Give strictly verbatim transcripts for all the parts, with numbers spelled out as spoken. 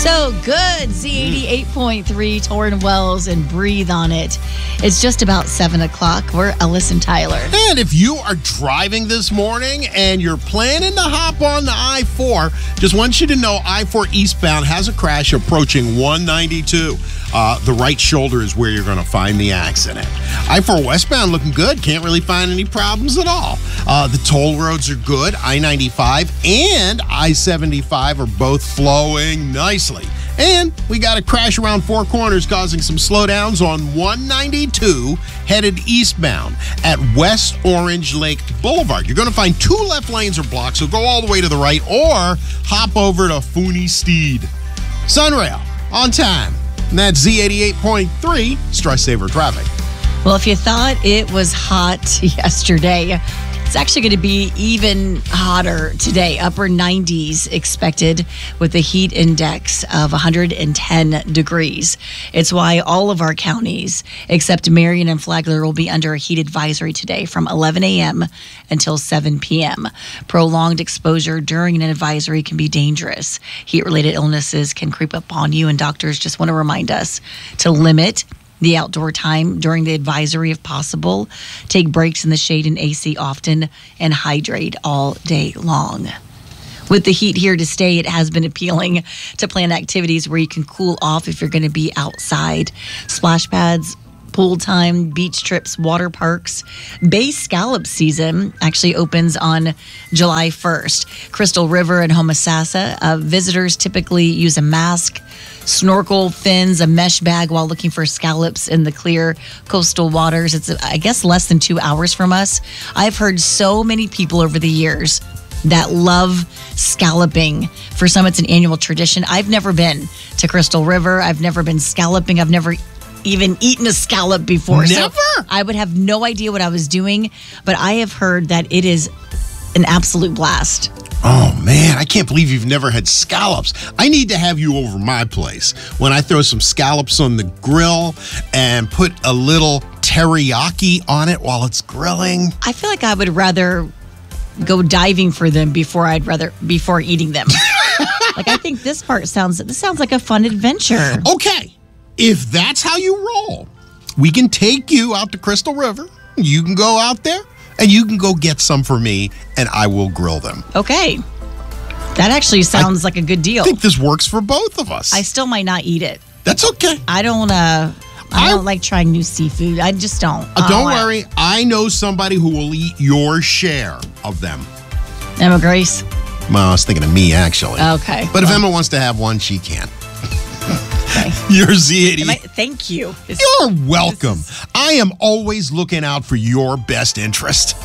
So good. Z eighty-eight point three, Torrin Wells, and Breathe on it. It's just about seven o'clock. We're Ellis and Tyler. And if you are driving this morning and you're planning to hop on the I four, just want you to know I four eastbound has a crash approaching one ninety-two. Uh, the right shoulder is where you're going to find the accident. I four westbound looking good. Can't really find any problems at all. Uh, the toll roads are good. I ninety-five and I seventy-five are both flowing nicely. And we got a crash around Four Corners causing some slowdowns on one ninety-two headed eastbound at West Orange Lake Boulevard. You're going to find two left lanes are blocked, so go all the way to the right or hop over to Fooney Steed. Sunrail, on time. And that's Z eighty-eight point three, Stress Saver Traffic. Well, if you thought it was hot yesterday, it's actually going to be even hotter today. Upper nineties expected with a heat index of one hundred ten degrees. It's why all of our counties, except Marion and Flagler, will be under a heat advisory today from eleven a.m. until seven p.m. Prolonged exposure during an advisory can be dangerous. Heat-related illnesses can creep up on you, and doctors just want to remind us to limit the outdoor time during the advisory if possible. Take breaks in the shade and A C often, and hydrate all day long. With the heat here to stay, it has been appealing to plan activities where you can cool off if you're going to be outside. Splash pads, pool time, beach trips, water parks. Bay scallop season actually opens on July first. Crystal River and Homosassa, uh, visitors typically use a mask, snorkel, fins, a mesh bag while looking for scallops in the clear coastal waters. It's, I guess, less than two hours from us. I've heard so many people over the years that love scalloping. For some, it's an annual tradition. I've never been to Crystal River. I've never been scalloping. I've never even eaten a scallop before. Never? So I would have no idea what I was doing, but I have heard that it is an absolute blast. Oh, man, I can't believe you've never had scallops. I need to have you over my place when I throw some scallops on the grill and put a little teriyaki on it while it's grilling. I feel like I would rather go diving for them before I'd rather before eating them. Like, I think this part sounds this sounds like a fun adventure. Okay, if that's how you roll, we can take you out to Crystal River. You can go out there. And you can go get some for me, and I will grill them. Okay. That actually sounds I like a good deal. I think this works for both of us. I still might not eat it. That's okay. I don't uh, I don't I, like trying new seafood. I just don't. Uh, don't oh, worry. I know somebody who will eat your share of them. Emma Grace? Well, I was thinking of me, actually. Okay. But well. if Emma wants to have one, she can. Okay. You're Z eighty. I, thank you. It's, You're welcome. Is... I am always looking out for your best interest.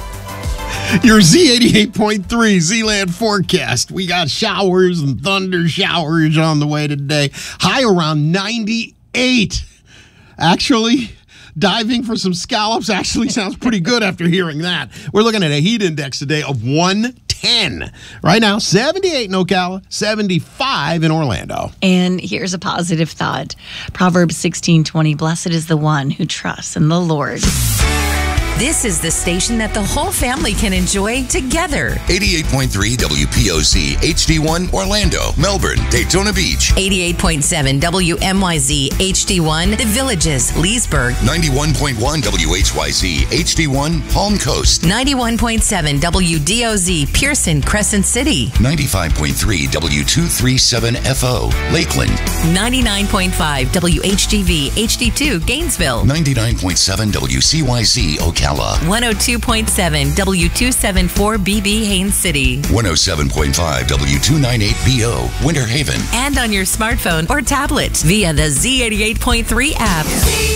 Your Z eighty-eight point three Z-Land forecast. We got showers and thunder showers on the way today. High around ninety-eight. Actually, diving for some scallops actually sounds pretty good after hearing that. We're looking at a heat index today of one ten. Right now, seventy-eight in Ocala, seventy-five in Orlando. And here's a positive thought. Proverbs sixteen twenty, blessed is the one who trusts in the Lord. This is the station that the whole family can enjoy together. eighty-eight point three W P O Z, H D one, Orlando, Melbourne, Daytona Beach. eighty-eight point seven W M Y Z, H D one, The Villages, Leesburg. ninety-one point one W H Y Z, H D one, Palm Coast. ninety-one point seven W D O Z, Pearson, Crescent City. ninety-five point three W two thirty-seven F O, Lakeland. ninety-nine point five W H G V, H D two, Gainesville. ninety-nine point seven W C Y Z, Ocala. one oh two point seven W two seventy-four B B, Haines City. one oh seven point five W two ninety-eight B O, Winter Haven. And on your smartphone or tablet via the Z eighty-eight point three app.